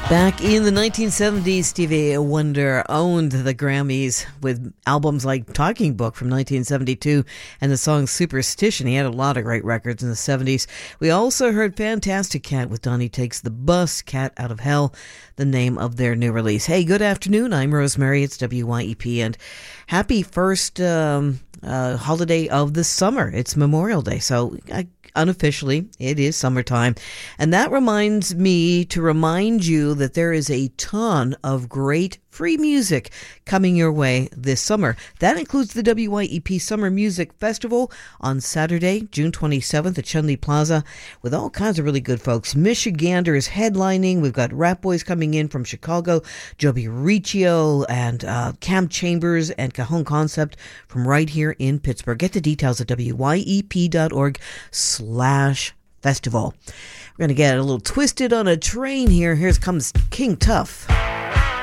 Back in the 1970s, Stevie Wonder owned the Grammys with albums like Talking Book from 1972 and the song Superstition. He had a lot of great records in the 70s. We also heard Fantastic Cat with Donnie Takes the Bus, Cat Out of Hell, the name of their new release. Hey, good afternoon. I'm Rosemary. It's WYEP, and happy first holiday of the summer. It's Memorial Day, so unofficially, it is summertime. And that reminds me to remind you that there is a ton of great free music coming your way this summer. That includes the WYEP Summer Music Festival on Saturday, June 27th at Chunley Plaza with all kinds of really good folks. Michigander is headlining. We've got Rap Boys coming in from Chicago, Joby Riccio and Cam Chambers and Cajon Concept from right here in Pittsburgh. Get the details at wyep.org/festival. We're going to get a little twisted on a train here. Here comes King Tuff.